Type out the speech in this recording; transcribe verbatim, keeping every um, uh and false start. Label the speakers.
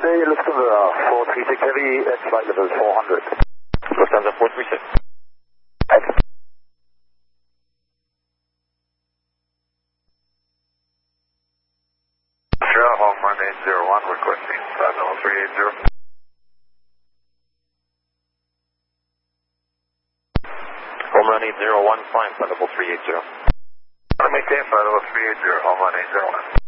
Speaker 1: Monday, Lufthansa four three six Heavy, at flight level four hundred.
Speaker 2: Lufthansa four three six.
Speaker 1: Sierra Hongman eight zero one, requesting flight level three eight zero.
Speaker 2: Homerun eight zero one, flying flight level three eight zero.
Speaker 1: I'm maintain flight level three eight zero, Hongman eight zero one.